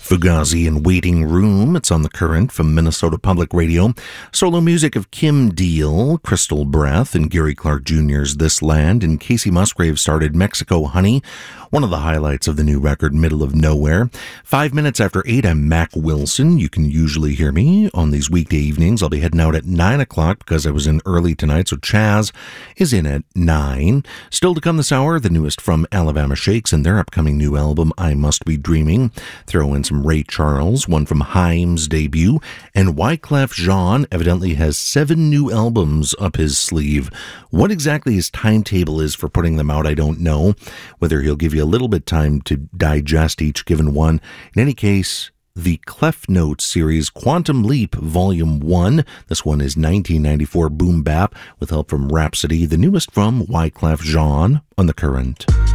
Fugazi and Waiting Room. It's on the Current from Minnesota Public Radio. Solo music of Kim Deal, Crystal Breath, and Gary Clark Jr.'s This Land. And Casey Musgrave started Mexico Honey, one of the highlights of the new record, Middle of Nowhere. 5 minutes after 8, I'm Mac Wilson. You can usually hear me on these weekday evenings. I'll be heading out at 9 o'clock because I was in early tonight, so Chaz is in at 9. Still to come this hour, the newest from Alabama Shakes and their upcoming new album, I Must Be Dreaming. Throw in some Ray Charles, one from Haim's debut, and Wyclef Jean evidently has 7 new albums up his sleeve. What exactly his timetable is for putting them out, I don't know. Whether he'll give you a little bit time to digest each given one. In any case, the Clef Notes series Quantum Leap Volume 1. This one is 1994 boom bap with help from Rhapsody, the newest from Wyclef Jean on the Current.